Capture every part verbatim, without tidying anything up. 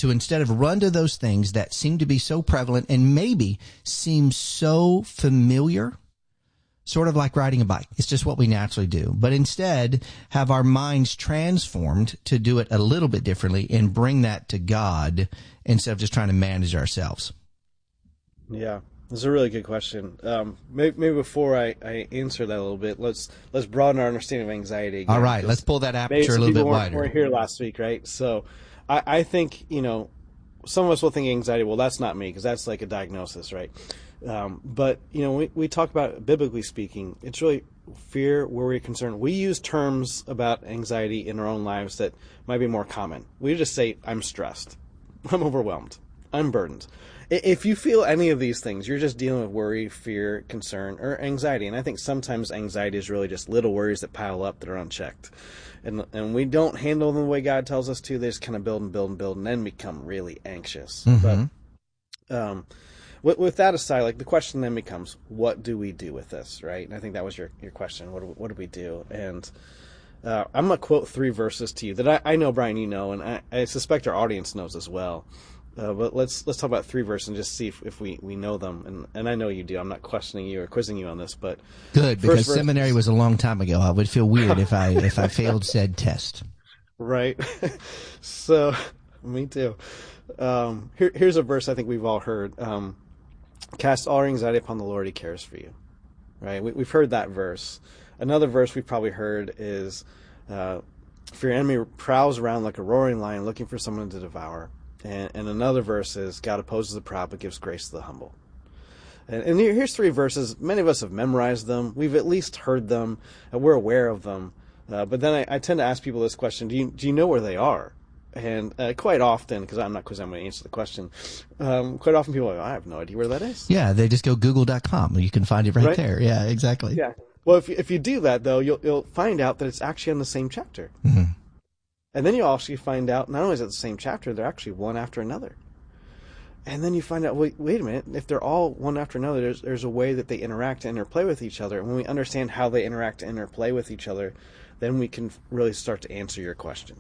to instead of run to those things that seem to be so prevalent and maybe seem so familiar, sort of like riding a bike. It's just what we naturally do. But instead, have our minds transformed to do it a little bit differently and bring that to God instead of just trying to manage ourselves. Yeah, that's a really good question. Um, maybe, maybe before I, I answer that a little bit, let's let's broaden our understanding of anxiety again. All right, let's pull that aperture a little bit wider. We're here last week, right? So I, I think, you know, some of us will think anxiety, well, that's not me, because that's like a diagnosis, right? Um, but, you know, we, we talk about, biblically speaking, it's really fear, worry, concern. We use terms about anxiety in our own lives that might be more common. We just say, I'm stressed, I'm overwhelmed, I'm burdened. If you feel any of these things, you're just dealing with worry, fear, concern, or anxiety. And I think sometimes anxiety is really just little worries that pile up that are unchecked. And and we don't handle them the way God tells us to. They just kind of build and build and build and then become really anxious. Mm-hmm. But um, with, with that aside, like the question then becomes, what do we do with this, right? And I think that was your, your question. What do, what do we do? And uh, I'm going to quote three verses to you that I, I know, Brian, you know, and I, I suspect our audience knows as well. Uh, but let's let's talk about three verses and just see if, if we, we know them. And and I know you do. I'm not questioning you or quizzing you on this, but good, because seminary was a long time ago. I would feel weird if I if I failed said test. Right. So, me too. Um, here here's a verse I think we've all heard. Um, Cast all your anxiety upon the Lord; He cares for you. Right. We, we've heard that verse. Another verse we've probably heard is, uh, "For your enemy prowls around like a roaring lion, looking for someone to devour." And, and another verse is, God opposes the proud but gives grace to the humble. And, and here, here's three verses. Many of us have memorized them. We've at least heard them. And we're aware of them. Uh, but then I, I tend to ask people this question, do you, do you know where they are? And uh, quite often, because I'm not quizzing, I'm going to answer the question, um, quite often people are like, I have no idea where that is. Yeah, they just go google dot com. You can find it right, right? there. Yeah, exactly. Yeah. Well, if you, if you do that, though, you'll, you'll find out that it's actually on the same chapter. Mm-hmm. And then you actually find out, not only is it the same chapter, they're actually one after another. And then you find out, wait, wait a minute, if they're all one after another, there's, there's a way that they interact and interplay with each other. And when we understand how they interact and interplay with each other, then we can really start to answer your question.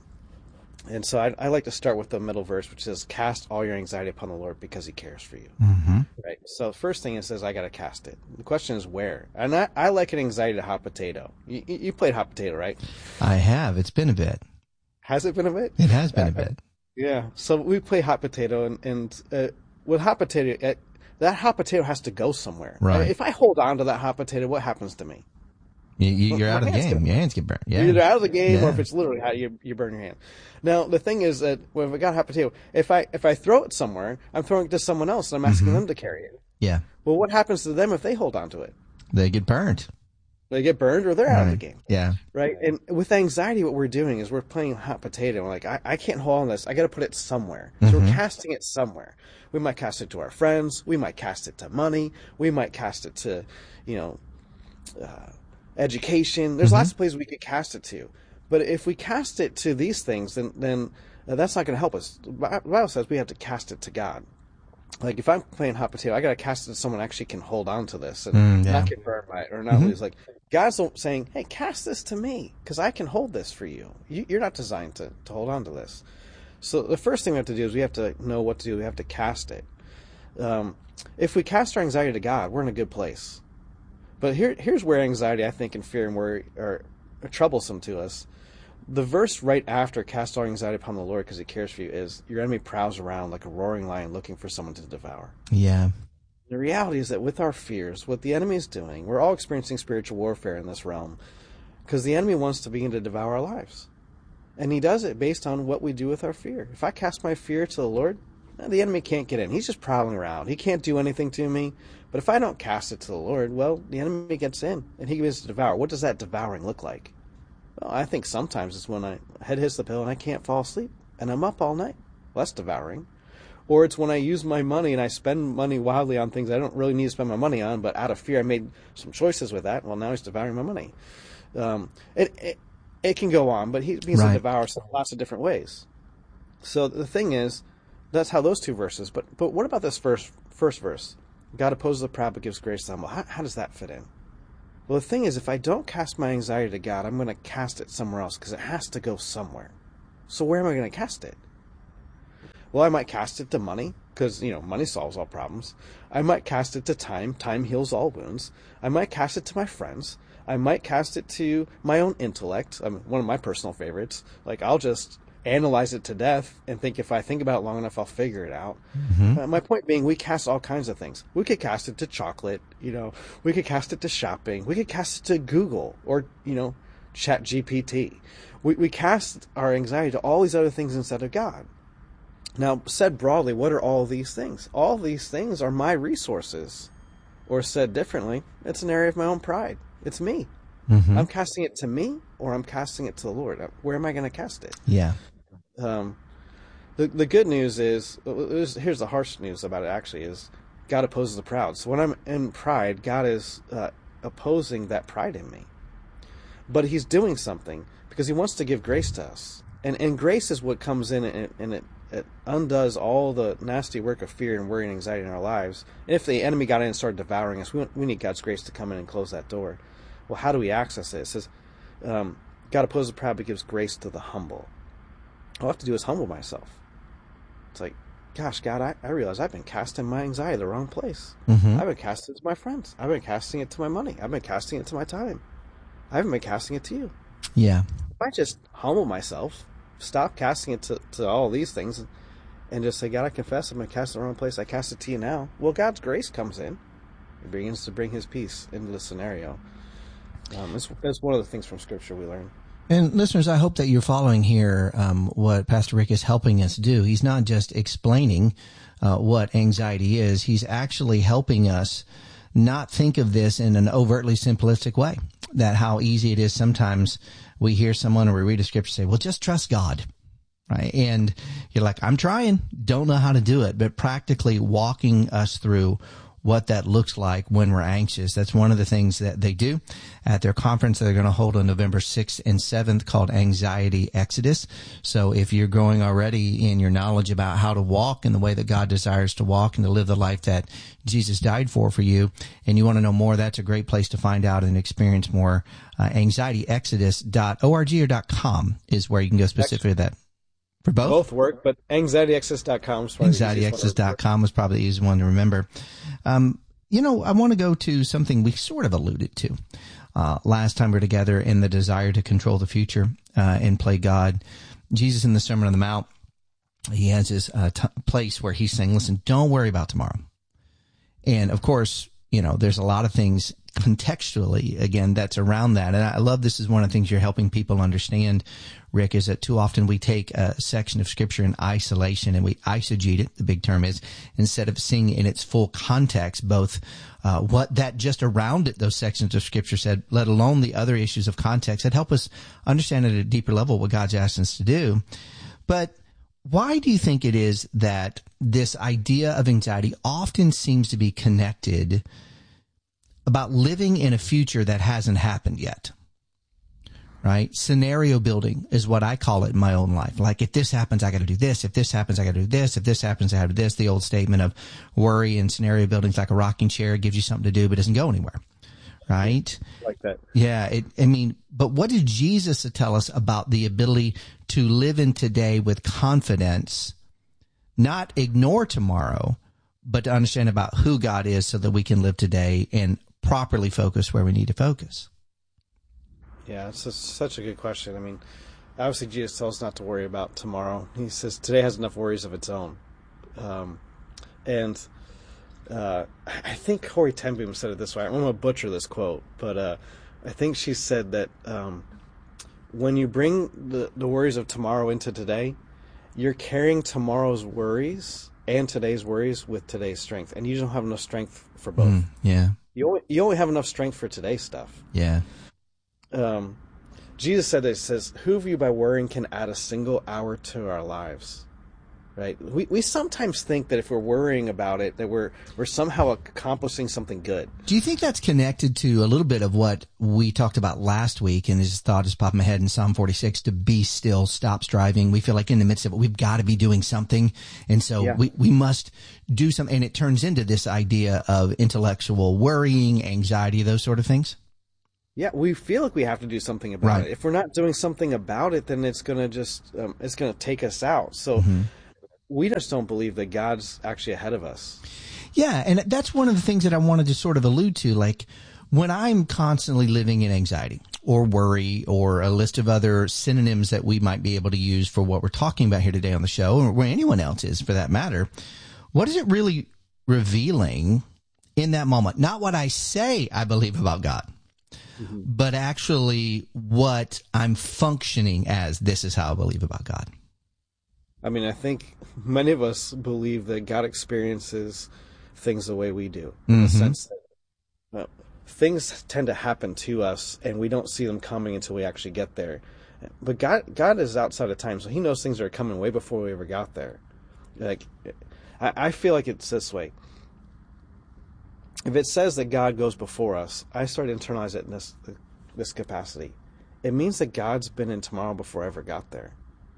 And so I, I like to start with the middle verse, which says, cast all your anxiety upon the Lord because He cares for you. Mm-hmm. Right. So the first thing it says, I got to cast it. The question is where? And I, I like an anxiety to hot potato. You, you played hot potato, right? I have. It's been a bit. Has it been a bit? It has been uh, a bit. Yeah. So we play hot potato, and, and uh, with hot potato, uh, that hot potato has to go somewhere. Right. If I hold on to that hot potato, what happens to me? You, you, you're well, out of the game. Get, your hands get burned. Yeah. You're either out of the game, yeah. or if it's literally hot, you, you burn your hand. Now, the thing is that when I got hot potato, if I if I throw it somewhere, I'm throwing it to someone else, and I'm asking mm-hmm. them to carry it. Yeah. Well, what happens to them if they hold on to it? They get burned. They get burned, or they're right. out of the game. Yeah. Right. And with anxiety, what we're doing is we're playing hot potato. We're like, I, I can't hold on to this. I got to put it somewhere. So mm-hmm. we're casting it somewhere. We might cast it to our friends. We might cast it to money. We might cast it to, you know, uh, education. There's mm-hmm. lots of places we could cast it to. But if we cast it to these things, then then uh, that's not going to help us. The Bible says we have to cast it to God. Like, if I'm playing hot potato, I got to cast it to someone who actually can hold on to this and mm, yeah. not get burned by it or not mm-hmm. lose. Like, God's saying, hey, cast this to me because I can hold this for you. you. You're not designed to, to hold on to this. So the first thing we have to do is we have to know what to do. We have to cast it. Um, if we cast our anxiety to God, we're in a good place. But here, here's where anxiety, I think, and fear and worry are, are troublesome to us. The verse right after, cast all anxiety upon the Lord because He cares for you, is your enemy prowls around like a roaring lion looking for someone to devour. Yeah. The reality is that with our fears, what the enemy is doing, we're all experiencing spiritual warfare in this realm because the enemy wants to begin to devour our lives. And he does it based on what we do with our fear. If I cast my fear to the Lord, the enemy can't get in. He's just prowling around. He can't do anything to me. But if I don't cast it to the Lord, well, the enemy gets in and he begins to devour. What does that devouring look like? Well, I think sometimes it's when I head hits the pillow and I can't fall asleep and I'm up all night. Well, that's devouring. Or it's when I use my money and I spend money wildly on things I don't really need to spend my money on, but out of fear I made some choices with that. Well, now he's devouring my money. Um, it, it it can go on, but he begins right. to devour lots of different ways. So the thing is, that's how those two verses. But but what about this first first verse? God opposes the proud but gives grace to the humble. How, how does that fit in? Well, the thing is, if I don't cast my anxiety to God, I'm going to cast it somewhere else because it has to go somewhere. So where am I going to cast it? Well, I might cast it to money because, you know, money solves all problems. I might cast it to time. Time heals all wounds. I might cast it to my friends. I might cast it to my own intellect. I mean, one of my personal favorites. Like, I'll just analyze it to death and think if I think about it long enough, I'll figure it out. Mm-hmm. Uh, my point being, we cast all kinds of things. We could cast it to chocolate, you know, we could cast it to shopping. We could cast it to Google or, you know, Chat G P T. We, we cast our anxiety to all these other things instead of God. Now, said broadly, what are all these things? All these things are my resources. Or said differently, it's an area of my own pride. It's me. Mm-hmm. I'm casting it to me, or I'm casting it to the Lord. Where am I going to cast it? Yeah. Um, the the good news is, here's the harsh news about it actually, is God opposes the proud. So when I'm in pride, God is uh, opposing that pride in me. But he's doing something because he wants to give grace to us. And and grace is what comes in and, and it, it undoes all the nasty work of fear and worry and anxiety in our lives. And if the enemy got in and started devouring us, we, want, we need God's grace to come in and close that door. Well, how do we access it? It says, um, God opposes the proud but gives grace to the humble. All I have to do is humble myself. It's like, gosh, God, I, I realize I've been casting my anxiety the wrong place. Mm-hmm. I've been casting it to my friends. I've been casting it to my money. I've been casting it to my time. I haven't been casting it to you. Yeah. If I just humble myself, stop casting it to, to all these things, and, and just say, God, I confess I'm going to cast it the wrong place. I cast it to you now. Well, God's grace comes in. It begins to bring his peace into the scenario. Um, it's, it's one of the things from Scripture we learn. And listeners, I hope that you're following here um, what Pastor Rick is helping us do. He's not just explaining uh, what anxiety is. He's actually helping us not think of this in an overtly simplistic way, that how easy it is sometimes we hear someone or we read a scripture say, well, just trust God, right? And you're like, I'm trying, don't know how to do it, but practically walking us through what that looks like when we're anxious. That's one of the things that they do at their conference that they're going to hold on November sixth and seventh called Anxiety Exodus. So if you're growing already in your knowledge about how to walk in the way that God desires to walk and to live the life that Jesus died for for you, and you want to know more, that's a great place to find out and experience more. Uh, anxiety exodus dot org or .com is where you can go specifically to that. For both? Both work, but anxiety exodus dot com is anxiety exodus dot com was probably the easiest one to remember. Um, you know, I want to go to something we sort of alluded to uh, last time we were together in the desire to control the future uh, and play God. Jesus in the Sermon on the Mount, he has this uh, t- place where he's saying, listen, don't worry about tomorrow. And of course, you know, there's a lot of things contextually, again, that's around that. And I love this is one of the things you're helping people understand, Rick, is that too often we take a section of scripture in isolation and we eisegete it, the big term is, instead of seeing in its full context, both uh, what that just around it, those sections of scripture said, let alone the other issues of context that help us understand at a deeper level what God's asked us to do. But why do you think it is that this idea of anxiety often seems to be connected about living in a future that hasn't happened yet, right? Scenario building is what I call it in my own life. Like, if this happens, I got to do this. If this happens, I got to do this. If this happens, I have to do this. The old statement of worry and scenario building is like a rocking chair. It gives you something to do, but doesn't go anywhere, right? Like that. Yeah. It, I mean, but what did Jesus tell us about the ability to live in today with confidence, not ignore tomorrow, but to understand about who God is so that we can live today and properly focus where we need to focus? Yeah, it's a, such a good question. I mean, obviously Jesus tells us not to worry about tomorrow. He says today has enough worries of its own. Um, and uh, I think Corey ten Boom said it this way. I'm going to butcher this quote, but uh, I think she said that um, when you bring the, the worries of tomorrow into today, you're carrying tomorrow's worries and today's worries with today's strength, and you don't have enough strength for both. Mm, yeah. You only, you only have enough strength for today's stuff. Yeah. Um, Jesus said this, says, who of you by worrying can add a single hour to our lives? Right? We we sometimes think that if we're worrying about it, that we're we're somehow accomplishing something good. Do you think that's connected to a little bit of what we talked about last week? And this thought just popped in my head in Psalm forty-six, to be still, stop striving. We feel like in the midst of it, we've got to be doing something. And so yeah. we, we must do something. And it turns into this idea of intellectual worrying, anxiety, those sort of things. Yeah, we feel like we have to do something about right. it. If we're not doing something about it, then it's going to just, um, it's going to take us out. So, mm-hmm. we just don't believe that God's actually ahead of us. Yeah, and that's one of the things that I wanted to sort of allude to. Like, when I'm constantly living in anxiety or worry or a list of other synonyms that we might be able to use for what we're talking about here today on the show, or where anyone else is for that matter, what is it really revealing in that moment? Not what I say I believe about God, mm-hmm. but actually what I'm functioning as. This is how I believe about God. I mean, I think many of us believe that God experiences things the way we do, in mm-hmm. the sense that uh, things tend to happen to us and we don't see them coming until we actually get there. But God, God is outside of time, so he knows things are coming way before we ever got there. Like, I, I feel like it's this way. If it says that God goes before us, I start to internalize it in this, this capacity. It means that God's been in tomorrow before I ever got there.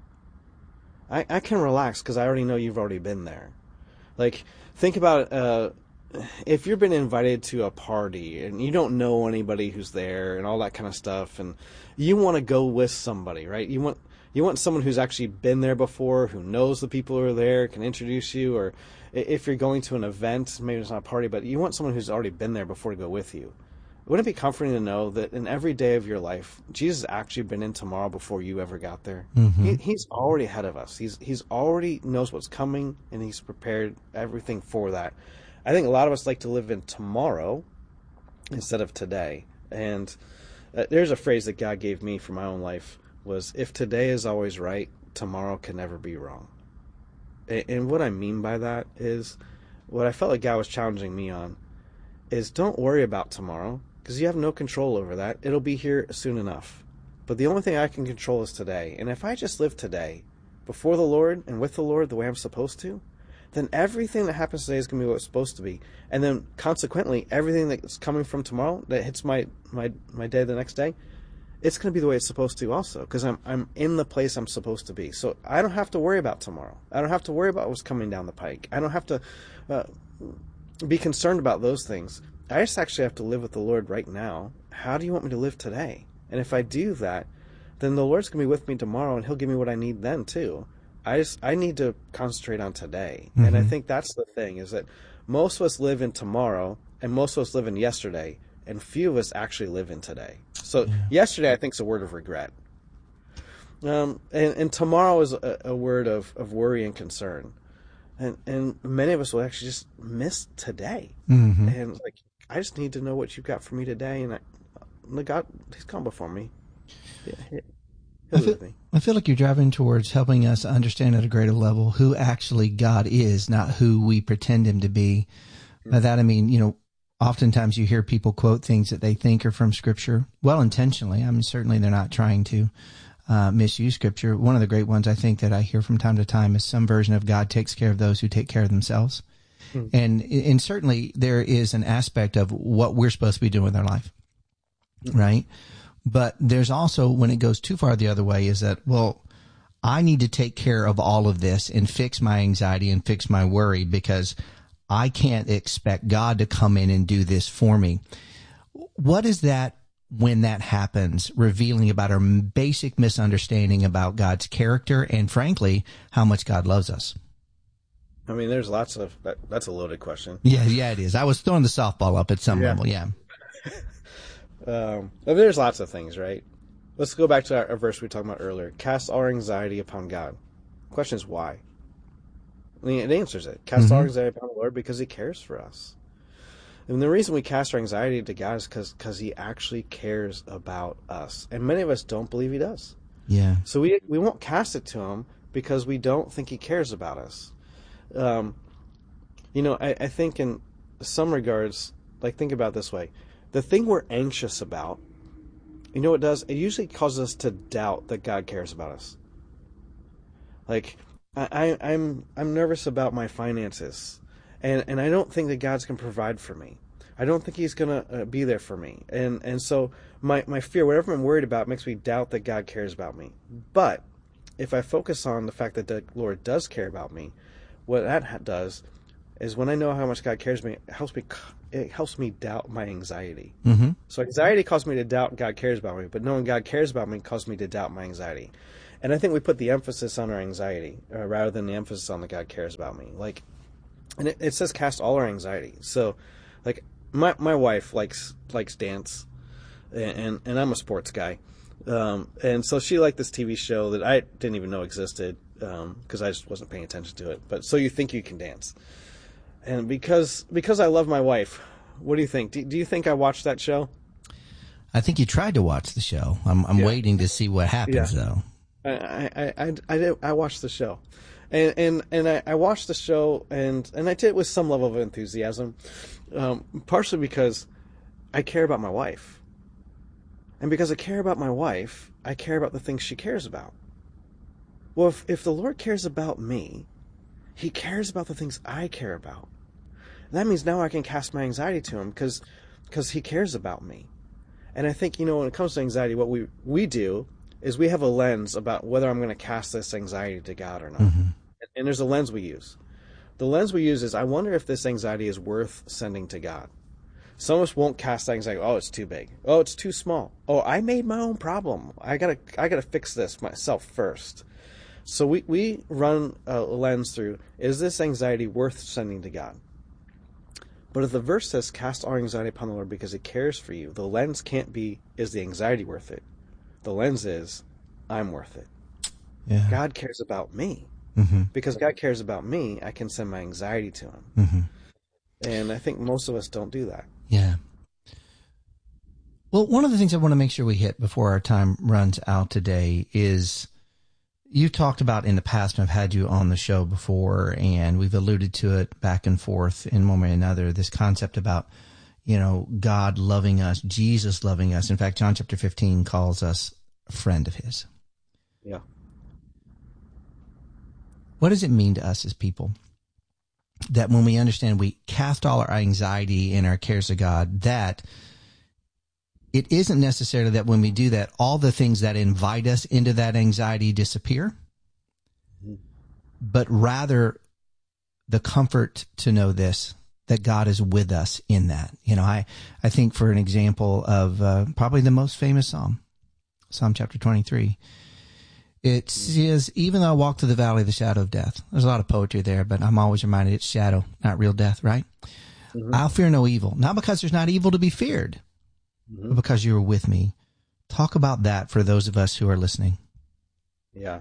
I, I can relax because I already know you've already been there. Like, think about uh, if you've been invited to a party and you don't know anybody who's there and all that kind of stuff, and you want to go with somebody, right? You want you want someone who's actually been there before, who knows the people who are there, can introduce you, or if you're going to an event, maybe it's not a party, but you want someone who's already been there before to go with you. Wouldn't it be comforting to know that in every day of your life, Jesus has actually been in tomorrow before you ever got there? Mm-hmm. He, he's already ahead of us. He's he's already knows what's coming, and he's prepared everything for that. I think a lot of us like to live in tomorrow instead of today. And uh, there's a phrase that God gave me for my own life was, if today is always right, tomorrow can never be wrong. And, and what I mean by that is, what I felt like God was challenging me on is, don't worry about tomorrow, because you have no control over that. It'll be here soon enough. But the only thing I can control is today. And if I just live today before the Lord and with the Lord the way I'm supposed to, then everything that happens today is going to be what it's supposed to be. And then consequently, everything that's coming from tomorrow that hits my, my, my day the next day, it's going to be the way it's supposed to also, because I'm, I'm in the place I'm supposed to be. So I don't have to worry about tomorrow. I don't have to worry about what's coming down the pike. I don't have to uh, be concerned about those things. I just actually have to live with the Lord right now. How do you want me to live today? And if I do that, then the Lord's going to be with me tomorrow, and he'll give me what I need then too. I just I need to concentrate on today. Mm-hmm. And I think that's the thing, is that most of us live in tomorrow, and most of us live in yesterday, and few of us actually live in today. So yeah. Yesterday, I think, is a word of regret. Um, and, and tomorrow is a, a word of, of worry and concern. And and many of us will actually just miss today. Mm-hmm. And like, I just need to know what you've got for me today, and I, God, he's come before me. Yeah, he, he'll I feel, me. I feel like you're driving towards helping us understand at a greater level who actually God is, not who we pretend him to be. Mm-hmm. By that I mean, you know, oftentimes you hear people quote things that they think are from Scripture, well intentionally. I mean, certainly they're not trying to uh, misuse Scripture. One of the great ones I think that I hear from time to time is some version of God takes care of those who take care of themselves. Hmm. And and certainly there is an aspect of what we're supposed to be doing with our life, right? But there's also, when it goes too far the other way, is that, well, I need to take care of all of this and fix my anxiety and fix my worry because I can't expect God to come in and do this for me. What is that, when that happens, revealing about our basic misunderstanding about God's character and, frankly, how much God loves us? I mean, there's lots of that, that's a loaded question. Yeah, yeah, it is. I was throwing the softball up at some yeah. level. Yeah. um, there's lots of things, right? Let's go back to our, our verse we were talking about earlier. Cast all our anxiety upon God. The question is why? I mean, it answers it. Cast mm-hmm. all our anxiety upon the Lord because he cares for us. And the reason we cast our anxiety to God is because because he actually cares about us. And many of us don't believe he does. Yeah. So we we won't cast it to him because we don't think he cares about us. Um, you know, I, I think in some regards, like, think about it this way. The thing we're anxious about, you know what it does? It usually causes us to doubt that God cares about us. Like, I, I, I'm I'm nervous about my finances, and, and I don't think that God's going to provide for me. I don't think he's going to uh, be there for me. And and so my, my fear, whatever I'm worried about, makes me doubt that God cares about me. But if I focus on the fact that the Lord does care about me, what that does is, when I know how much God cares for me, it helps me, it helps me doubt my anxiety. Mm-hmm. So anxiety causes me to doubt God cares about me, but knowing God cares about me causes me to doubt my anxiety. And I think we put the emphasis on our anxiety uh, rather than the emphasis on that God cares about me. Like, and it, it says cast all our anxiety. So, like, my my wife likes likes dance, and and, and I'm a sports guy, um, and so she liked this T V show that I didn't even know existed because um, I just wasn't paying attention to it. But So You Think You Can Dance, and because because I love my wife, what do you think? Do, do you think I watched that show? I think you tried to watch the show. I'm I'm Yeah. waiting to see what happens Yeah. though. I, I, I, I, did, I watched the show, and and, and I, I watched the show, and, and I did it with some level of enthusiasm, um, partially because I care about my wife, and because I care about my wife, I care about the things she cares about. Well, if, if the Lord cares about me, He cares about the things I care about. And that means now I can cast my anxiety to Him because because He cares about me. And I think, you know, when it comes to anxiety, what we, we do is we have a lens about whether I'm going to cast this anxiety to God or not. Mm-hmm. And there's a lens we use. The lens we use is, I wonder if this anxiety is worth sending to God. Some of us won't cast that anxiety. Oh, it's too big. Oh, it's too small. Oh, I made my own problem. I gotta, I gotta fix this myself first. So we, we run a lens through, is this anxiety worth sending to God? But if the verse says, cast all anxiety upon the Lord because He cares for you, the lens can't be, is the anxiety worth it? The lens is, I'm worth it. Yeah. God cares about me. Mm-hmm. Because God cares about me, I can send my anxiety to Him. Mm-hmm. And I think most of us don't do that. Yeah. Well, one of the things I want to make sure we hit before our time runs out today is, you've talked about in the past, and I've had you on the show before, and we've alluded to it back and forth in one way or another, this concept about, you know, God loving us, Jesus loving us. In fact, John chapter fifteen calls us a friend of His. Yeah. What does it mean to us as people that when we understand we cast all our anxiety and our cares to God, that it isn't necessarily that when we do that, all the things that invite us into that anxiety disappear, mm-hmm. but rather the comfort to know this, that God is with us in that. You know, I, I think for an example of uh, probably the most famous Psalm, Psalm chapter twenty-three, it says, even though I walk through the valley of the shadow of death, there's a lot of poetry there, but I'm always reminded it's shadow, not real death, right? Mm-hmm. I'll fear no evil, not because there's not evil to be feared, mm-hmm. but because you are with me. Talk about that for those of us who are listening. Yeah.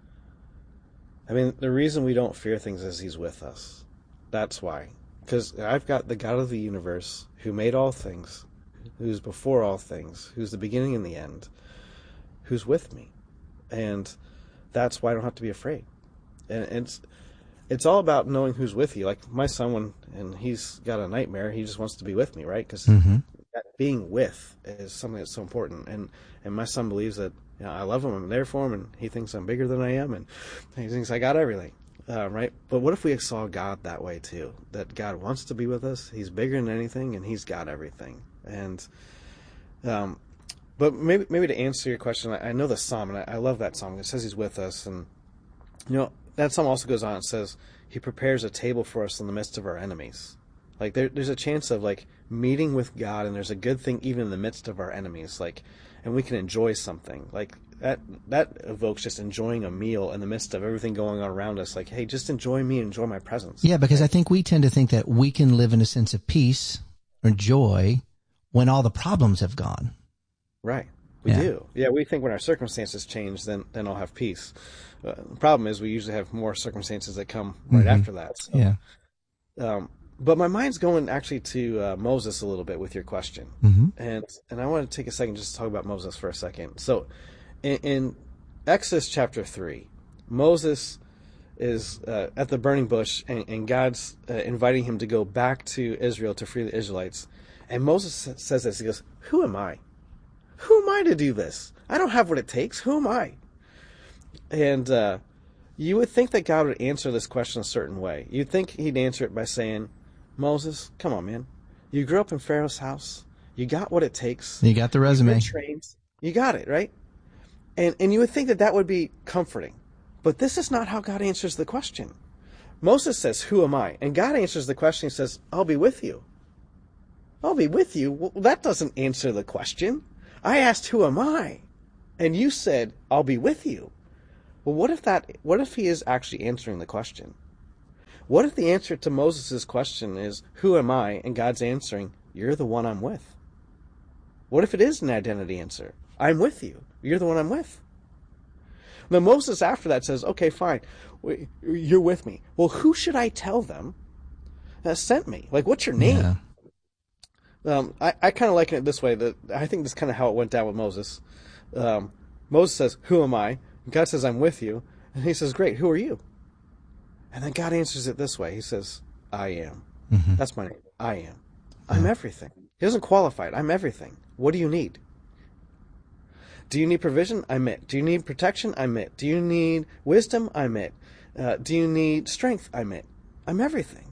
I mean, the reason we don't fear things is He's with us. That's why. Because I've got the God of the universe who made all things, who's before all things, who's the beginning and the end, who's with me. And that's why I don't have to be afraid. And it's it's all about knowing who's with you. Like my son, when and he's got a nightmare, he just wants to be with me, right? Because mm-hmm. being with is something that's so important. And and my son believes that, you know, I love him, I'm there for him, and he thinks I'm bigger than I am, and he thinks I got everything, uh, right? But what if we saw God that way too? That God wants to be with us. He's bigger than anything, and He's got everything. And um. But maybe maybe to answer your question, I know the psalm, and I, I love that psalm. It says He's with us, and you know that psalm also goes on and says He prepares a table for us in the midst of our enemies. Like there, there's a chance of like meeting with God, and there's a good thing even in the midst of our enemies. Like, and we can enjoy something like that. That evokes just enjoying a meal in the midst of everything going on around us. Like, hey, just enjoy me, enjoy my presence. Yeah, because I think we tend to think that we can live in a sense of peace or joy when all the problems have gone. Right. We yeah. do. Yeah, we think when our circumstances change, then, then I'll have peace. Uh, the problem is we usually have more circumstances that come right mm-hmm. after that. So. Yeah. Um, but my mind's going actually to uh, Moses a little bit with your question. Mm-hmm. And and I want to take a second just to talk about Moses for a second. So in, in Exodus chapter three, Moses is uh, at the burning bush, and, and God's uh, inviting him to go back to Israel to free the Israelites. And Moses says this. He goes, who am I? Who am I to do this? I don't have what it takes. Who am I? And uh, you would think that God would answer this question a certain way. You'd think He'd answer it by saying, Moses, come on, man. You grew up in Pharaoh's house. You got what it takes. You got the resume. You've been trained. You got it, right? And and you would think that that would be comforting. But this is not how God answers the question. Moses says, who am I? And God answers the question. He says, I'll be with you. I'll be with you. Well, that doesn't answer the question. I asked, who am I? And you said, I'll be with you. Well, what if that? What if he is actually answering the question? What if the answer to Moses' question is, who am I? And God's answering, you're the one I'm with. What if it is an identity answer? I'm with you. You're the one I'm with. Then Moses after that says, okay, fine. You're with me. Well, who should I tell them that sent me? Like, what's your name? Yeah. Um, I, I kind of liken it this way. That I think this is kind of how it went down with Moses. Um, Moses says, who am I? And God says, I'm with you. And he says, great, who are you? And then God answers it this way. He says, I am. Mm-hmm. That's my name. I am. I'm yeah. everything. He doesn't qualify it. I'm everything. What do you need? Do you need provision? I'm it. Do you need protection? I'm it. Do you need wisdom? I'm it. Uh, do you need strength? I'm it. I'm everything.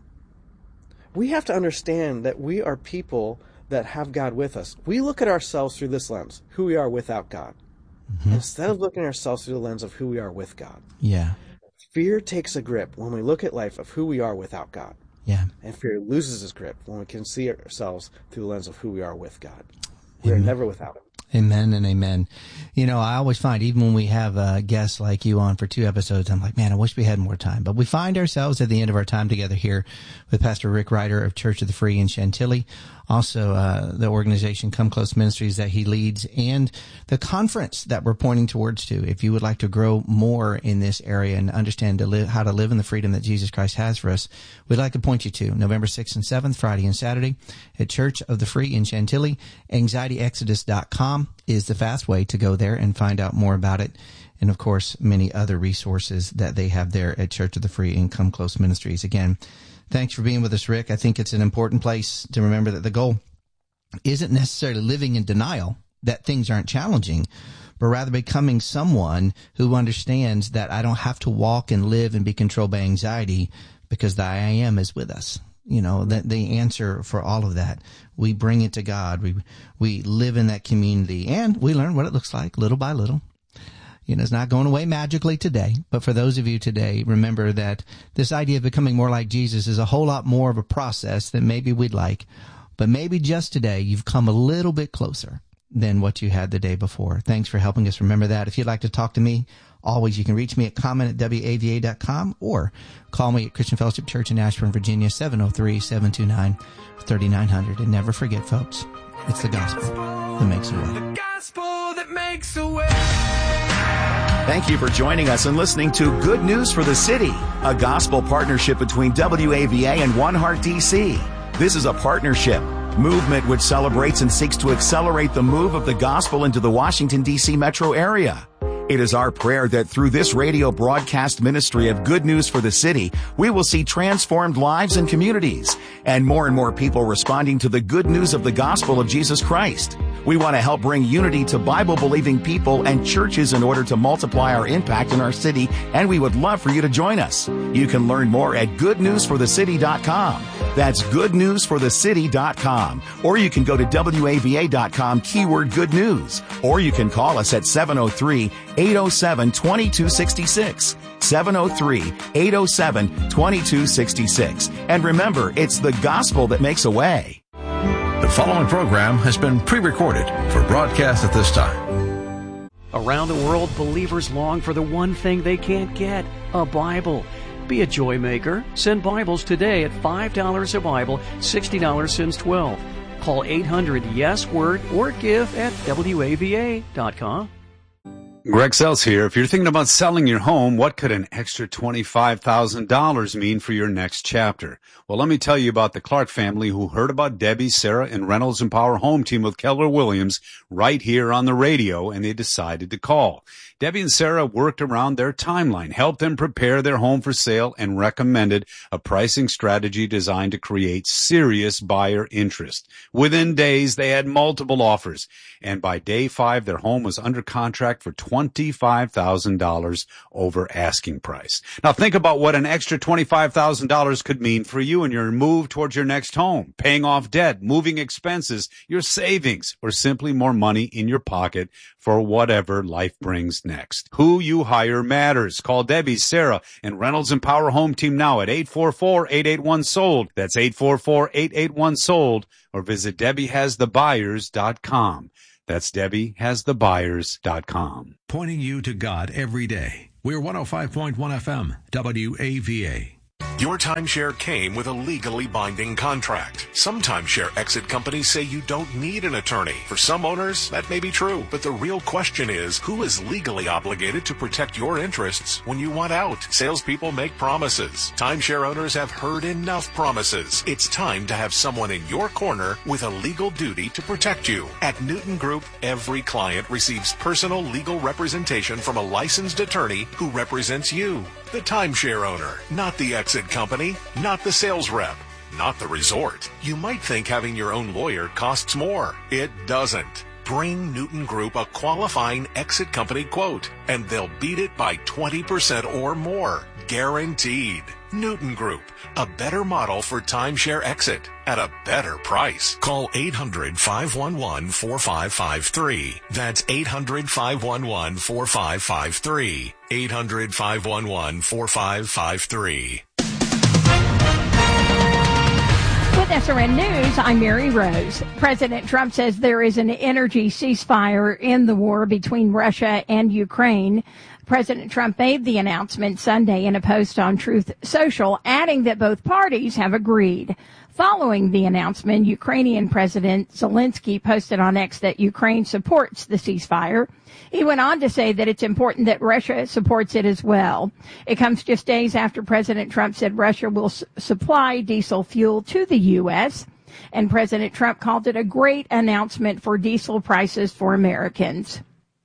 We have to understand that we are people that have God with us. We look at ourselves through this lens, who we are without God, mm-hmm. instead of looking at ourselves through the lens of who we are with God. Yeah. Fear takes a grip when we look at life of who we are without God. Yeah. And fear loses its grip when we can see ourselves through the lens of who we are with God. We are never without Him. Amen and amen. You know, I always find, even when we have uh, guests like you on for two episodes, I'm like, man, I wish we had more time. But we find ourselves at the end of our time together here with Pastor Rick Ryder of Church of the Free in Chantilly. Also, uh, the organization Come Close Ministries that he leads, and the conference that we're pointing towards to. If you would like to grow more in this area and understand to live, how to live in the freedom that Jesus Christ has for us, we'd like to point you to November sixth and seventh, Friday and Saturday at Church of the Free in Chantilly. anxiety exodus dot com is the fast way to go there and find out more about it. And of course, many other resources that they have there at Church of the Free and Come Close Ministries. Again, thanks for being with us, Rick. I think it's an important place to remember that the goal isn't necessarily living in denial that things aren't challenging, but rather becoming someone who understands that I don't have to walk and live and be controlled by anxiety because the I am is with us. You know, that the answer for all of that, we bring it to God. We, we live in that community and we learn what it looks like little by little. You know, it's not going away magically today, but for those of you today, remember that this idea of becoming more like Jesus is a whole lot more of a process than maybe we'd like, but maybe just today you've come a little bit closer than what you had the day before. Thanks for helping us remember that. If you'd like to talk to me, always you can reach me at comment at W A V A dot com or call me at Christian Fellowship Church in Ashburn, Virginia, seven oh three, seven two nine, three nine zero zero. And never forget, folks, it's the gospel that makes a way. The gospel that makes a way. Thank you for joining us and listening to Good News for the City, a gospel partnership between W A V A and One Heart D C. This is a partnership movement which celebrates and seeks to accelerate the move of the gospel into the Washington, D C metro area. It is our prayer that through this radio broadcast ministry of Good News for the City, we will see transformed lives and communities, and more and more people responding to the good news of the gospel of Jesus Christ. We want to help bring unity to Bible-believing people and churches in order to multiply our impact in our city, and we would love for you to join us. You can learn more at good news for the city dot com. That's good news for the city dot com. Or you can go to W A V A dot com, keyword good news. Or you can call us at seven oh three, eight oh seven, two two six six. seven oh three, eight oh seven, two two six six. And remember, it's the gospel that makes a way. The following program has been pre-recorded for broadcast at this time. Around the world, believers long for the one thing they can't get, a Bible. Be a joy maker. Send Bibles today at five dollars a Bible, sixty dollars since twelve. Call eight hundred yes word or give at W A V A dot com. Greg Sells here. If you're thinking about selling your home, what could an extra twenty-five thousand dollars mean for your next chapter? Well, let me tell you about the Clark family who heard about Debbie, Sarah, and Reynolds and Power Home Team with Keller Williams right here on the radio, and they decided to call. Debbie and Sarah worked around their timeline, helped them prepare their home for sale, and recommended a pricing strategy designed to create serious buyer interest. Within days, they had multiple offers, and by day five, their home was under contract for twenty-five thousand dollars over asking price. Now, think about what an extra twenty-five thousand dollars could mean for you in your move towards your next home, paying off debt, moving expenses, your savings, or simply more money in your pocket for whatever life brings next. Who you hire matters. Call Debbie, Sarah, and Reynolds and Power Home Team now at eight four four, eight eight one, sold. That's eight four four, eight eight one, sold. Or visit Debbie Has The Buyers dot com. That's Debbie Has The Buyers dot com. Pointing you to God every day. We're one oh five point one F M, W A V A. Your timeshare came with a legally binding contract. Some timeshare exit companies say you don't need an attorney. For some owners, that may be true. But the real question is, who is legally obligated to protect your interests when you want out? Salespeople make promises. Timeshare owners have heard enough promises. It's time to have someone in your corner with a legal duty to protect you. At Newton Group, every client receives personal legal representation from a licensed attorney who represents you. The timeshare owner, not the exit company, not the sales rep, not the resort. You might think having your own lawyer costs more. It doesn't. Bring Newton Group a qualifying exit company quote, and they'll beat it by twenty percent or more. Guaranteed. Newton Group, a better model for timeshare exit at a better price. Call eight hundred, five one one, four five five three. That's eight hundred, five one one, four five five three. eight hundred, five one one, four five five three. With S R N News, I'm Mary Rose. President Trump says there is an energy ceasefire in the war between Russia and Ukraine. President Trump made the announcement Sunday in a post on Truth Social, adding that both parties have agreed. Following the announcement, Ukrainian President Zelensky posted on X that Ukraine supports the ceasefire. He went on to say that it's important that Russia supports it as well. It comes just days after President Trump said Russia will s- supply diesel fuel to the U S, and President Trump called it a great announcement for diesel prices for Americans.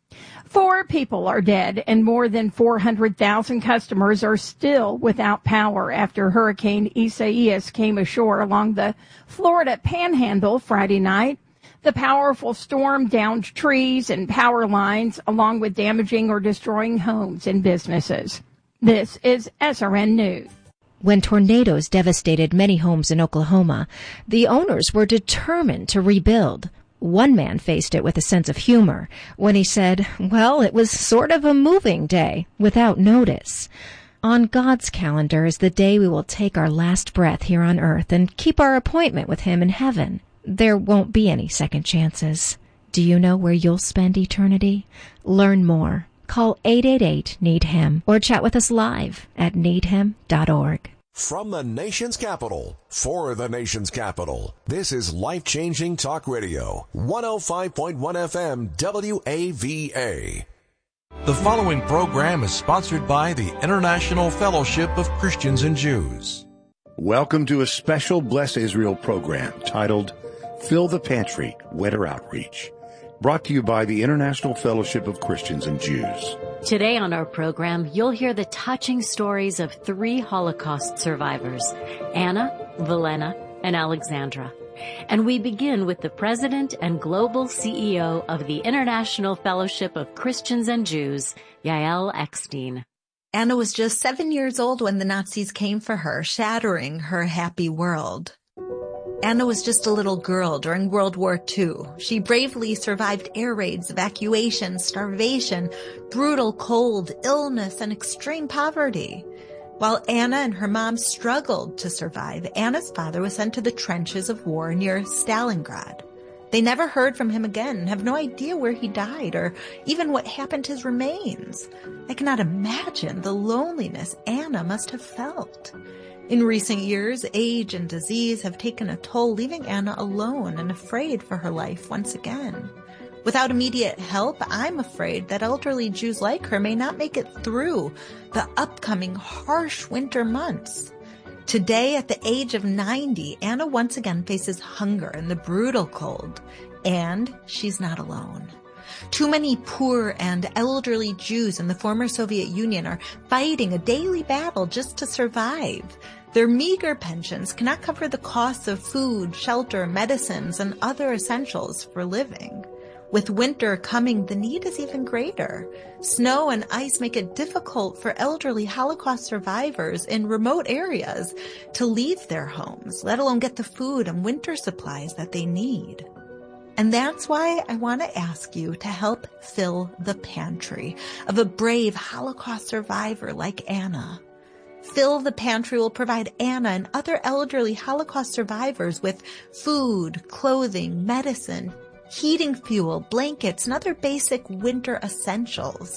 Four people are dead and more than four hundred thousand customers are still without power after Hurricane Isaias came ashore along the Florida Panhandle Friday night. The powerful storm downed trees and power lines along with damaging or destroying homes and businesses. This is S R N News. When tornadoes devastated many homes in Oklahoma, the owners were determined to rebuild. One man faced it with a sense of humor when he said, well, it was sort of a moving day without notice. On God's calendar is the day we will take our last breath here on earth and keep our appointment with him in heaven. There won't be any second chances. Do you know where you'll spend eternity? Learn more. Call eight eight eight, need him or chat with us live at need him dot org. From the nation's capital, for the nation's capital, this is Life-Changing Talk Radio, one oh five point one F M, W A V A. The following program is sponsored by the International Fellowship of Christians and Jews. Welcome to a special Bless Israel program titled Fill the Pantry, Winter Outreach, brought to you by the International Fellowship of Christians and Jews. Today on our program, you'll hear the touching stories of three Holocaust survivors, Anna, Velena, and Alexandra. And we begin with the president and global C E O of the International Fellowship of Christians and Jews, Yael Eckstein. Anna was just seven years old when the Nazis came for her, shattering her happy world. Anna was just a little girl during World War Two. She bravely survived air raids, evacuation, starvation, brutal cold, illness, and extreme poverty. While Anna and her mom struggled to survive, Anna's father was sent to the trenches of war near Stalingrad. They never heard from him again and have no idea where he died or even what happened to his remains. I cannot imagine the loneliness Anna must have felt. In recent years, age and disease have taken a toll, leaving Anna alone and afraid for her life once again. Without immediate help, I'm afraid that elderly Jews like her may not make it through the upcoming harsh winter months. Today, at the age of ninety, Anna once again faces hunger and the brutal cold, and she's not alone. Too many poor and elderly Jews in the former Soviet Union are fighting a daily battle just to survive. Their meager pensions cannot cover the costs of food, shelter, medicines, and other essentials for living. With winter coming, the need is even greater. Snow and ice make it difficult for elderly Holocaust survivors in remote areas to leave their homes, let alone get the food and winter supplies that they need. And that's why I want to ask you to help fill the pantry of a brave Holocaust survivor like Anna. Fill the Pantry will provide Anna and other elderly Holocaust survivors with food, clothing, medicine, heating fuel, blankets, and other basic winter essentials.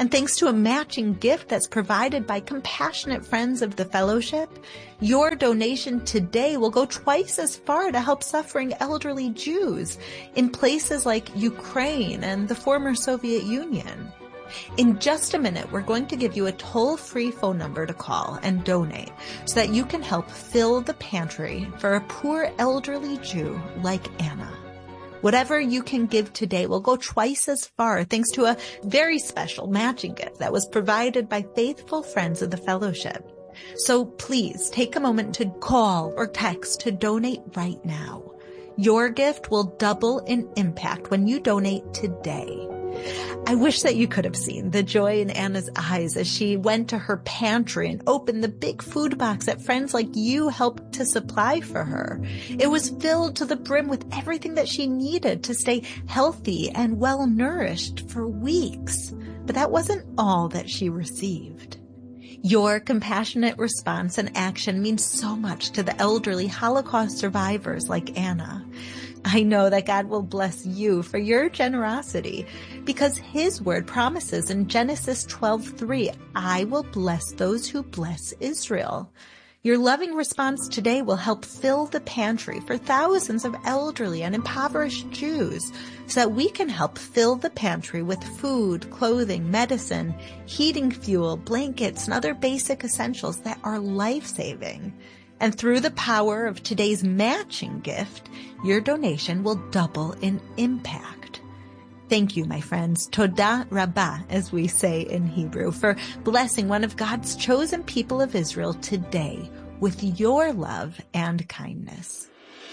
And thanks to a matching gift that's provided by compassionate friends of the fellowship, your donation today will go twice as far to help suffering elderly Jews in places like Ukraine and the former Soviet Union. In just a minute, we're going to give you a toll-free phone number to call and donate so that you can help fill the pantry for a poor elderly Jew like Anna. Whatever you can give today will go twice as far thanks to a very special matching gift that was provided by faithful friends of the fellowship. So please take a moment to call or text to donate right now. Your gift will double in impact when you donate today. I wish that you could have seen the joy in Anna's eyes as she went to her pantry and opened the big food box that friends like you helped to supply for her. It was filled to the brim with everything that she needed to stay healthy and well-nourished for weeks. But that wasn't all that she received. Your compassionate response and action means so much to the elderly Holocaust survivors like Anna. I know that God will bless you for your generosity because his word promises in Genesis twelve three, I will bless those who bless Israel. Your loving response today will help fill the pantry for thousands of elderly and impoverished Jews so that we can help fill the pantry with food, clothing, medicine, heating fuel, blankets, and other basic essentials that are life-saving. And through the power of today's matching gift, your donation will double in impact. Thank you, my friends. Toda Rabbah, as we say in Hebrew, for blessing one of God's chosen people of Israel today with your love and kindness.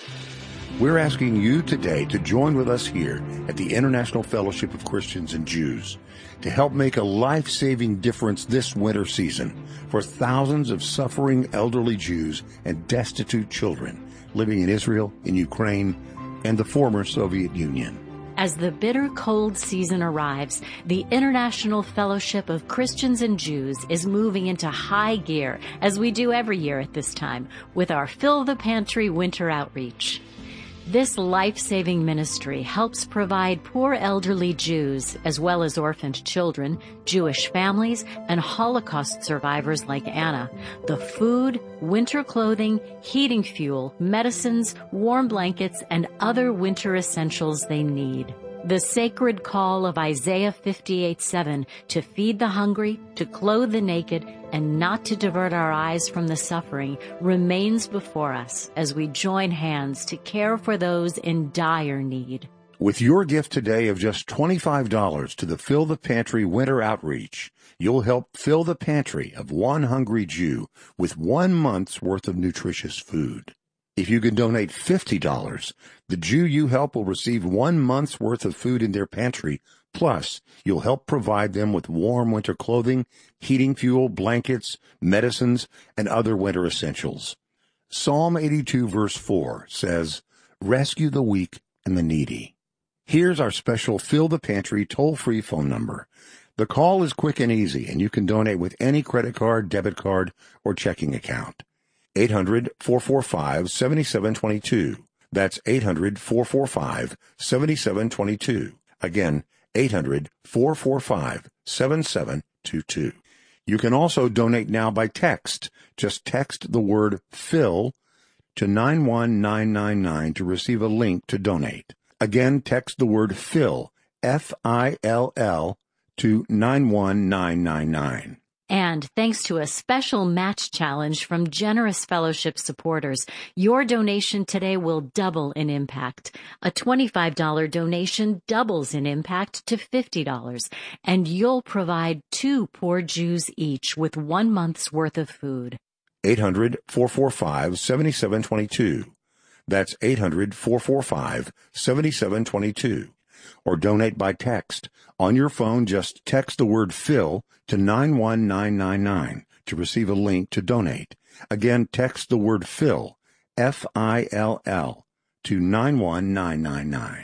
We're asking you today to join with us here at the International Fellowship of Christians and Jews to help make a life-saving difference this winter season for thousands of suffering elderly Jews and destitute children living in Israel, in Ukraine, and the former Soviet Union. As the bitter cold season arrives, the International Fellowship of Christians and Jews is moving into high gear, as we do every year at this time, with our Fill the Pantry Winter Outreach. This life-saving ministry helps provide poor elderly Jews, as well as orphaned children, Jewish families, and Holocaust survivors like Anna, the food, winter clothing, heating fuel, medicines, warm blankets, and other winter essentials they need. The sacred call of Isaiah fifty-eight seven to feed the hungry, to clothe the naked, and not to divert our eyes from the suffering remains before us as we join hands to care for those in dire need. With your gift today of just twenty-five dollars to the Fill the Pantry Winter Outreach, you'll help fill the pantry of one hungry Jew with one month's worth of nutritious food. If you can donate fifty dollars, the Jew you help will receive one month's worth of food in their pantry, plus you'll help provide them with warm winter clothing, heating fuel, blankets, medicines, and other winter essentials. Psalm eighty-two verse four says, rescue the weak and the needy. Here's our special Fill the Pantry toll-free phone number. The call is quick and easy, and you can donate with any credit card, debit card, or checking account. eight hundred, four four five, seven seven two two. That's eight hundred, four four five, seven seven two two. Again, eight hundred, four four five, seven seven two two. You can also donate now by text. Just text the word FILL to nine one nine nine nine to receive a link to donate. Again, text the word FILL, F I L L, to nine one nine nine nine. And thanks to a special match challenge from generous fellowship supporters, your donation today will double in impact. A twenty-five dollars donation doubles in impact to fifty dollars, and you'll provide two poor Jews each with one month's worth of food. eight hundred, four four five, seven seven two two. That's eight hundred, four four five, seven seven two two. Or donate by text. On your phone, just text the word FILL to nine one nine nine nine to receive a link to donate. Again, text the word FILL, F I L L, to nine one nine nine nine.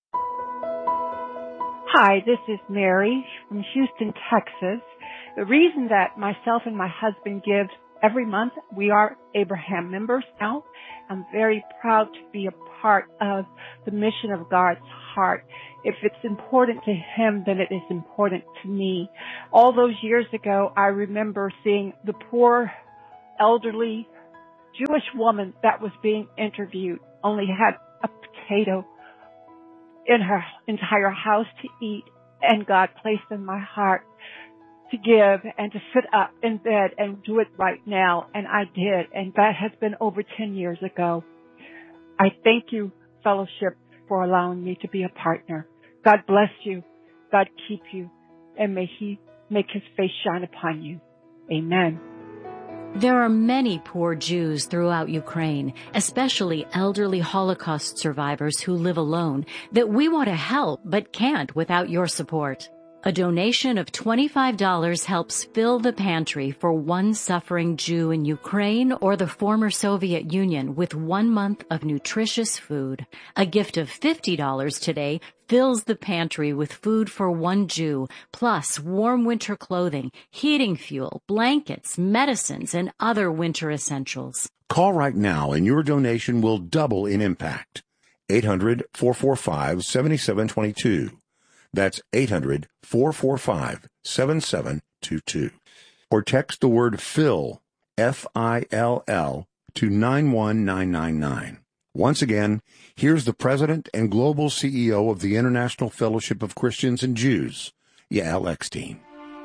Hi, this is Mary from Houston, Texas. The reason that myself and my husband give every month. We are Abraham members now. I'm very proud to be a part of the mission of God's heart. If it's important to him, then it is important to me. All those years ago, I remember seeing the poor, elderly Jewish woman that was being interviewed, only had a potato in her entire house to eat, and God placed in my heart to give and to sit up in bed and do it right now, and I did, and that has been over ten years ago. I thank you, Fellowship, for allowing me to be a partner. God bless you, God keep you, and may he make his face shine upon you. Amen. There are many poor Jews throughout Ukraine, especially elderly Holocaust survivors who live alone, that we want to help but can't without your support. A donation of twenty-five dollars helps fill the pantry for one suffering Jew in Ukraine or the former Soviet Union with one month of nutritious food. A gift of fifty dollars today fills the pantry with food for one Jew, plus warm winter clothing, heating fuel, blankets, medicines, and other winter essentials. Call right now and your donation will double in impact. eight hundred, four four five, seven seven two two. That's eight hundred, four four five, seven seven two two. Or text the word FILL, F I L L, to nine one nine nine nine. Once again, here's the President and Global C E O of the International Fellowship of Christians and Jews, Yael Eckstein.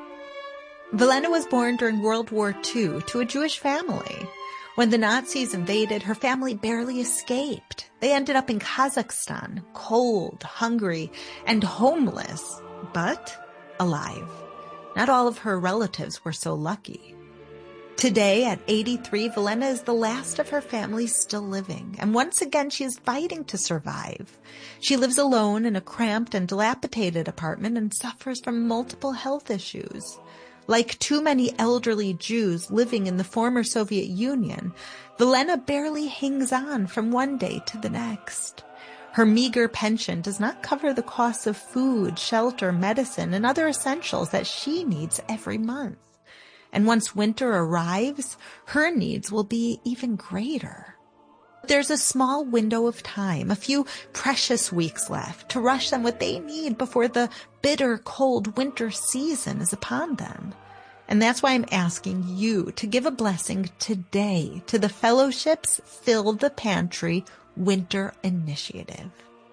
Velena was born during World War Two to a Jewish family. When the Nazis invaded, her family barely escaped. They ended up in Kazakhstan, cold, hungry, and homeless, but alive. Not all of her relatives were so lucky. Today, at eighty-three, Velena is the last of her family still living, and once again she is fighting to survive. She lives alone in a cramped and dilapidated apartment and suffers from multiple health issues. Like too many elderly Jews living in the former Soviet Union, Velena barely hangs on from one day to the next. Her meager pension does not cover the costs of food, shelter, medicine, and other essentials that she needs every month. And once winter arrives, her needs will be even greater. There's a small window of time, a few precious weeks left, to rush them what they need before the bitter, cold winter season is upon them. And that's why I'm asking you to give a blessing today to the Fellowship's Fill the Pantry Winter Initiative.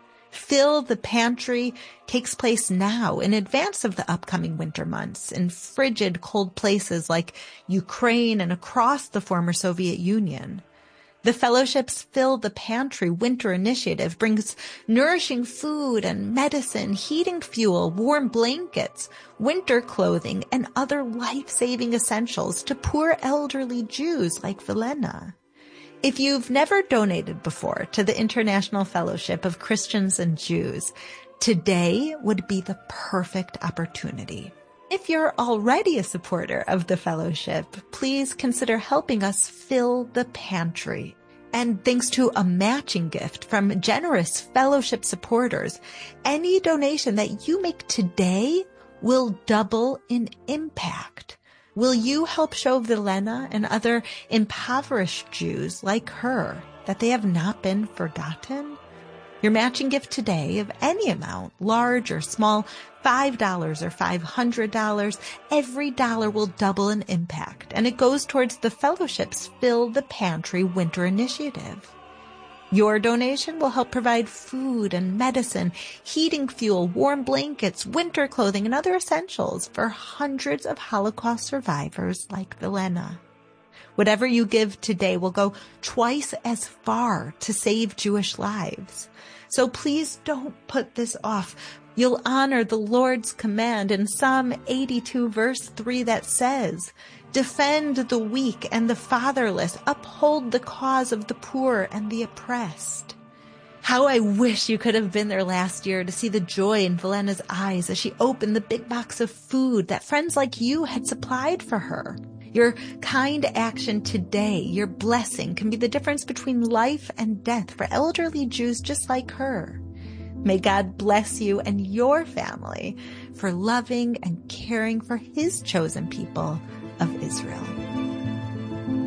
Fill the Pantry takes place now in advance of the upcoming winter months in frigid, cold places like Ukraine and across the former Soviet Union. The Fellowship's Fill the Pantry Winter Initiative brings nourishing food and medicine, heating fuel, warm blankets, winter clothing, and other life-saving essentials to poor elderly Jews like Velena. If you've never donated before to the International Fellowship of Christians and Jews, today would be the perfect opportunity. If you're already a supporter of the Fellowship, please consider helping us fill the pantry. And thanks to a matching gift from generous Fellowship supporters, any donation that you make today will double in impact. Will you help show Velena and other impoverished Jews like her that they have not been forgotten? Your matching gift today of any amount, large or small, five dollars or five hundred dollars, every dollar will double in impact, and it goes towards the Fellowship's Fill the Pantry Winter Initiative. Your donation will help provide food and medicine, heating fuel, warm blankets, winter clothing, and other essentials for hundreds of Holocaust survivors like Velena. Whatever you give today will go twice as far to save Jewish lives. So please don't put this off. You'll honor the Lord's command in Psalm eighty-two, verse three, that says, "Defend the weak and the fatherless, uphold the cause of the poor and the oppressed." How I wish you could have been there last year to see the joy in Velena's eyes as she opened the big box of food that friends like you had supplied for her. Your kind action today, your blessing, can be the difference between life and death for elderly Jews just like her. May God bless you and your family for loving and caring for His chosen people of Israel.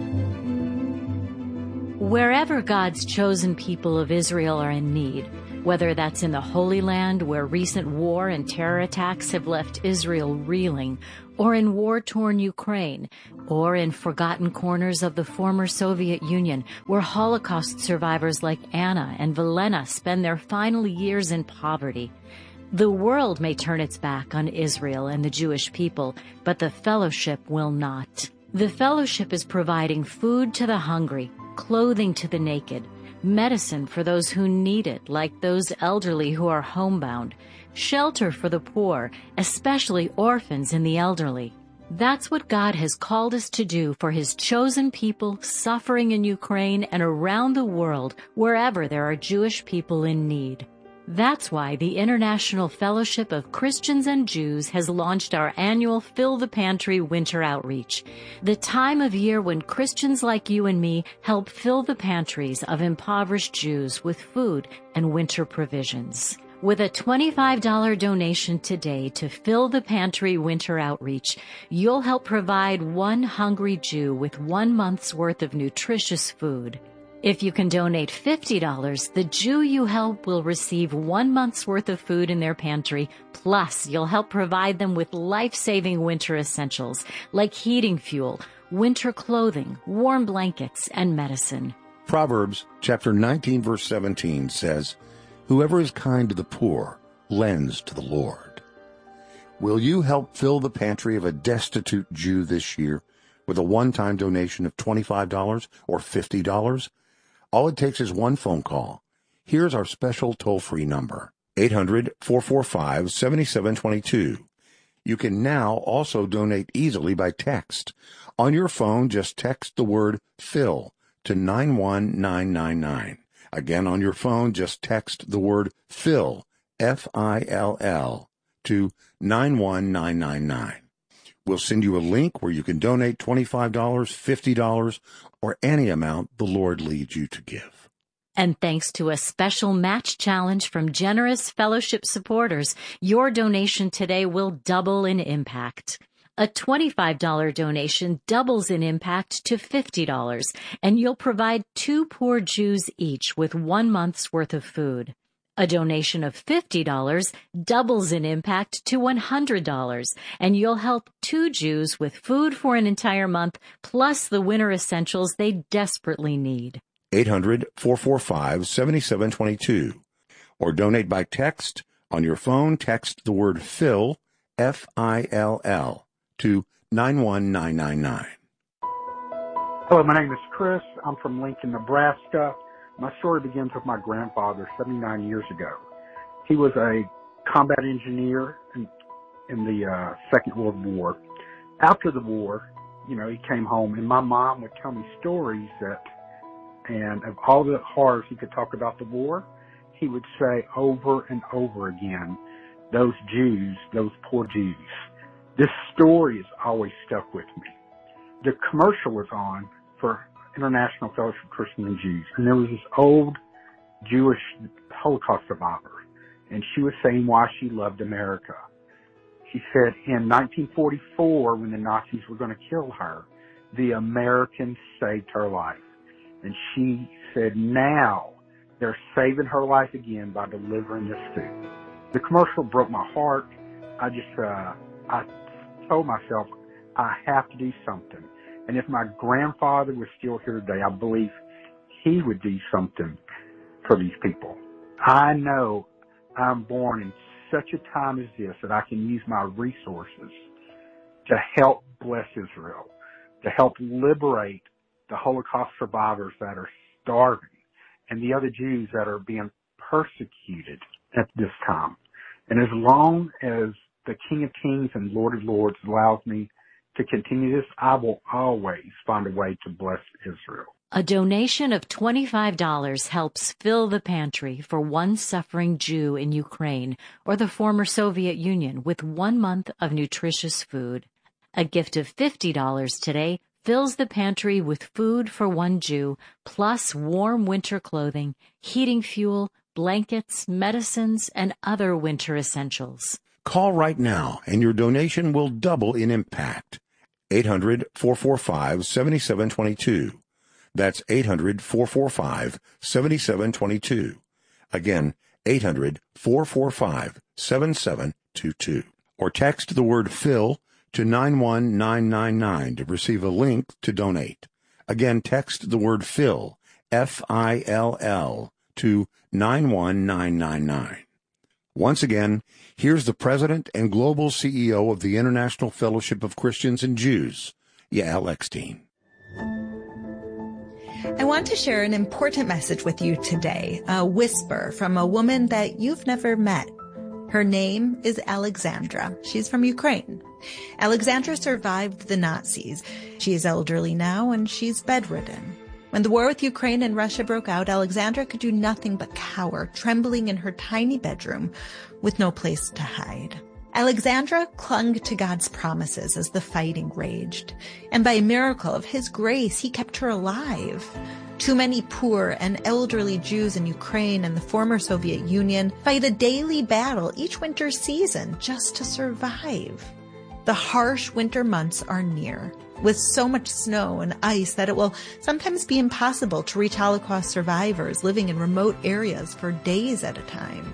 Wherever God's chosen people of Israel are in need, whether that's in the Holy Land where recent war and terror attacks have left Israel reeling, or in war-torn Ukraine, or in forgotten corners of the former Soviet Union where Holocaust survivors like Anna and Velena spend their final years in poverty, the world may turn its back on Israel and the Jewish people, but the Fellowship will not. The Fellowship is providing food to the hungry, clothing to the naked, medicine for those who need it, like those elderly who are homebound, shelter for the poor, especially orphans and the elderly. That's what God has called us to do for His chosen people suffering in Ukraine and around the world, wherever there are Jewish people in need. That's why the International Fellowship of Christians and Jews has launched our annual Fill the Pantry Winter Outreach, the time of year when Christians like you and me help fill the pantries of impoverished Jews with food and winter provisions. With a twenty-five dollars donation today to Fill the Pantry Winter Outreach, you'll help provide one hungry Jew with one month's worth of nutritious food. If you can donate fifty dollars, the Jew you help will receive one month's worth of food in their pantry, plus you'll help provide them with life-saving winter essentials like heating fuel, winter clothing, warm blankets, and medicine. Proverbs chapter nineteen, verse seventeen says, "Whoever is kind to the poor lends to the Lord." Will you help fill the pantry of a destitute Jew this year with a one-time donation of twenty-five dollars or fifty dollars? All it takes is one phone call. Here's our special toll-free number, eight hundred, four four five, seven seven two two. You can now also donate easily by text. On your phone, just text the word FILL to nine one nine nine nine. Again, on your phone, just text the word FILL, F I L L, to nine one nine nine nine. We'll send you a link where you can donate twenty-five dollars, fifty dollars, or any amount the Lord leads you to give. And thanks to a special match challenge from generous fellowship supporters, your donation today will double in impact. A twenty-five dollars donation doubles in impact to fifty dollars, and you'll provide two poor Jews each with one month's worth of food. A donation of fifty dollars doubles in impact to one hundred dollars, and you'll help two Jews with food for an entire month, plus the winter essentials they desperately need. eight hundred, four four five, seven seven two two. Or donate by text. On your phone, text the word FILL, F I L L, to nine one nine nine nine. Hello, my name is Chris. I'm from Lincoln, Nebraska. My story begins with my grandfather seventy-nine years ago. He was a combat engineer in, in the uh, Second World War. After the war, you know, he came home, and my mom would tell me stories that, and of all the horrors he could talk about the war, he would say over and over again, those Jews, those poor Jews. This story has always stuck with me. The commercial was on for International Fellowship of Christians and Jews, and there was this old Jewish Holocaust survivor, and she was saying why she loved America. She said in nineteen forty-four, when the Nazis were going to kill her, the Americans saved her life. And she said now they're saving her life again by delivering this food. The commercial broke my heart. I just, uh, I told myself I have to do something. And if my grandfather was still here today, I believe he would do something for these people. I know I'm born in such a time as this that I can use my resources to help bless Israel, to help liberate the Holocaust survivors that are starving and the other Jews that are being persecuted at this time. And as long as the King of Kings and Lord of Lords allows me to continue this, I will always find a way to bless Israel. A donation of twenty-five dollars helps fill the pantry for one suffering Jew in Ukraine or the former Soviet Union with one month of nutritious food. A gift of fifty dollars today fills the pantry with food for one Jew, plus warm winter clothing, heating fuel, blankets, medicines, and other winter essentials. Call right now, and your donation will double in impact. eight hundred, four four five, seven seven two two. That's eight hundred, four four five, seven seven two two. Again, eight hundred, four four five, seven seven two two. Or text the word PHIL to nine one nine nine nine to receive a link to donate. Again, text the word PHIL, F I L L, to nine one nine nine nine. Once again, here's the President and Global C E O of the International Fellowship of Christians and Jews, Yael Eckstein. I want to share an important message with you today, a whisper from a woman that you've never met. Her name is Alexandra. She's from Ukraine. Alexandra survived the Nazis. She is elderly now and she's bedridden. When the war with Ukraine and Russia broke out, Alexandra could do nothing but cower, trembling in her tiny bedroom with no place to hide. Alexandra clung to God's promises as the fighting raged, and by a miracle of His grace, He kept her alive. Too many poor and elderly Jews in Ukraine and the former Soviet Union fight a daily battle each winter season just to survive. The harsh winter months are near, with so much snow and ice that it will sometimes be impossible to reach Holocaust survivors living in remote areas for days at a time.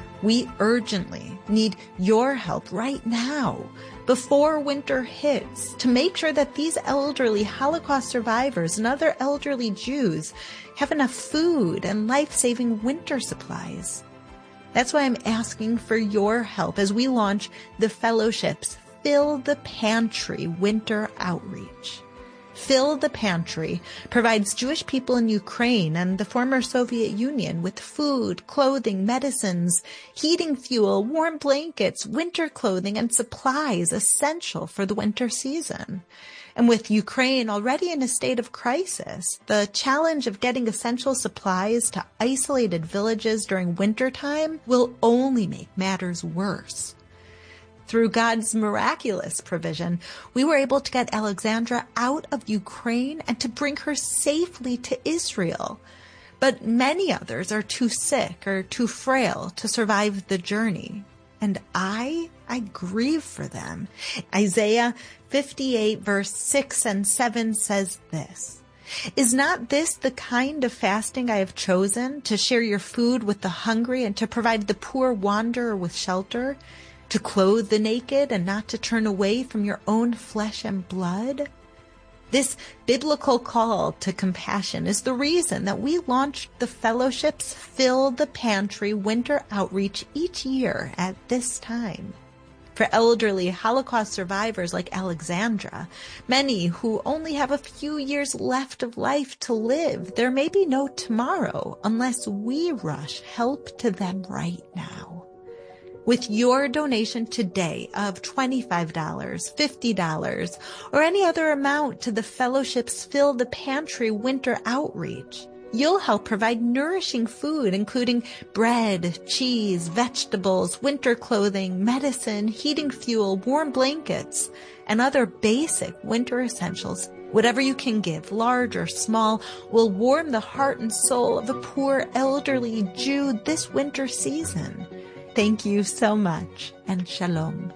We urgently need your help right now, before winter hits, to make sure that these elderly Holocaust survivors and other elderly Jews have enough food and life-saving winter supplies. That's why I'm asking for your help as we launch the Fellowship's Fill the Pantry Winter Outreach. Fill the Pantry provides Jewish people in Ukraine and the former Soviet Union with food, clothing, medicines, heating fuel, warm blankets, winter clothing, and supplies essential for the winter season. And with Ukraine already in a state of crisis, the challenge of getting essential supplies to isolated villages during wintertime will only make matters worse. Through God's miraculous provision, we were able to get Alexandra out of Ukraine and to bring her safely to Israel. But many others are too sick or too frail to survive the journey. And I, I grieve for them. Isaiah fifty-eight verse six and seven says this: Is not this the kind of fasting I have chosen, to share your food with the hungry and to provide the poor wanderer with shelter? To clothe the naked and not to turn away from your own flesh and blood? This biblical call to compassion is the reason that we launched the Fellowship's Fill the Pantry Winter Outreach each year at this time. For elderly Holocaust survivors like Alexandra, many who only have a few years left of life to live, there may be no tomorrow unless we rush help to them right now. With your donation today of twenty-five dollars, fifty dollars, or any other amount to the Fellowship's Fill the Pantry Winter Outreach, you'll help provide nourishing food, including bread, cheese, vegetables, winter clothing, medicine, heating fuel, warm blankets, and other basic winter essentials. Whatever you can give, large or small, will warm the heart and soul of a poor elderly Jew this winter season. Thank you so much, and shalom.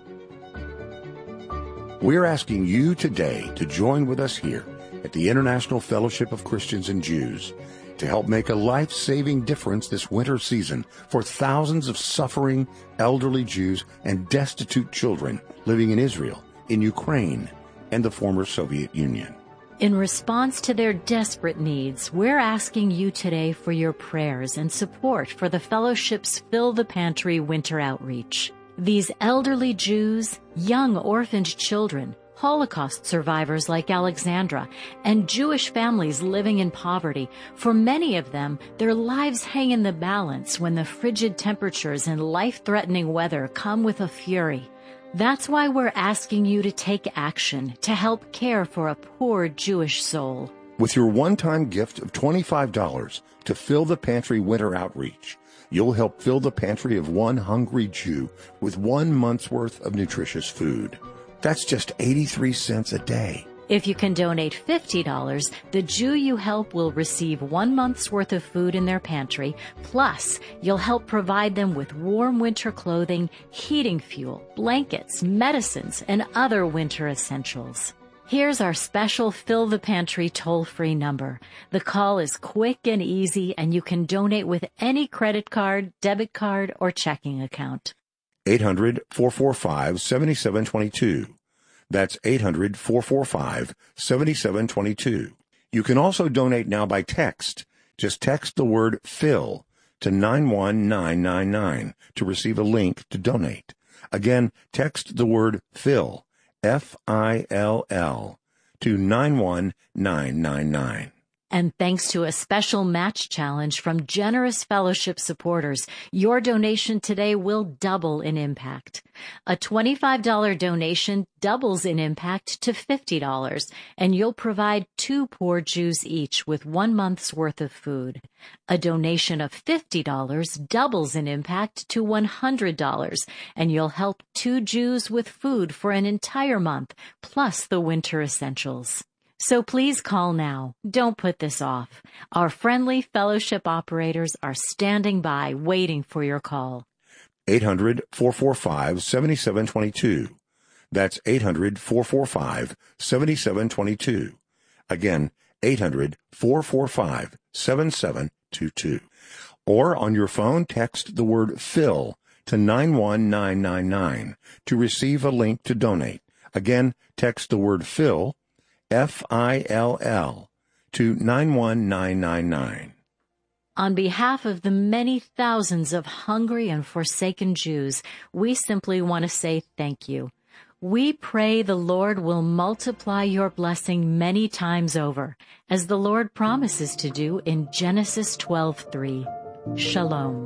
We're asking you today to join with us here at the International Fellowship of Christians and Jews to help make a life-saving difference this winter season for thousands of suffering elderly Jews and destitute children living in Israel, in Ukraine, and the former Soviet Union. In response to their desperate needs, we're asking you today for your prayers and support for the Fellowship's Fill the Pantry Winter Outreach. These elderly Jews, young orphaned children, Holocaust survivors like Alexandra, and Jewish families living in poverty, for many of them, their lives hang in the balance when the frigid temperatures and life-threatening weather come with a fury. That's why we're asking you to take action to help care for a poor Jewish soul. With your one-time gift of twenty-five dollars to Fill the Pantry Winter Outreach, you'll help fill the pantry of one hungry Jew with one month's worth of nutritious food. That's just eighty-three cents a day. If you can donate fifty dollars, the Jew you help will receive one month's worth of food in their pantry, plus you'll help provide them with warm winter clothing, heating fuel, blankets, medicines, and other winter essentials. Here's our special Fill the Pantry toll-free number. The call is quick and easy, and you can donate with any credit card, debit card, or checking account. eight hundred, four four five, seven seven two two. That's eight hundred, four four five, seven seven two two. You can also donate now by text. Just text the word FILL to nine one nine nine nine to receive a link to donate. Again, text the word FILL, F I L L, to nine one nine nine nine. And thanks to a special match challenge from generous fellowship supporters, your donation today will double in impact. A twenty-five dollars donation doubles in impact to fifty dollars, and you'll provide two poor Jews each with one month's worth of food. A donation of fifty dollars doubles in impact to one hundred dollars, and you'll help two Jews with food for an entire month, plus the winter essentials. So please call now. Don't put this off. Our friendly fellowship operators are standing by waiting for your call. eight hundred, four four five, seven seven two two. That's eight hundred, four four five, seven seven two two. Again, eight hundred, four four five, seven seven two two. Or on your phone, text the word FILL to nine one nine nine nine to receive a link to donate. Again, text the word FILL, F I L L, to nine one nine nine nine. On behalf of the many thousands of hungry and forsaken Jews, we simply want to say thank you. We pray the Lord will multiply your blessing many times over, as the Lord promises to do in Genesis twelve three. Shalom.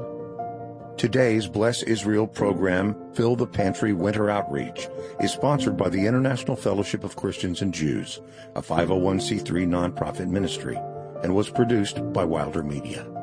Today's Bless Israel program, Fill the Pantry Winter Outreach, is sponsored by the International Fellowship of Christians and Jews, a five oh one c three nonprofit ministry, and was produced by Wilder Media.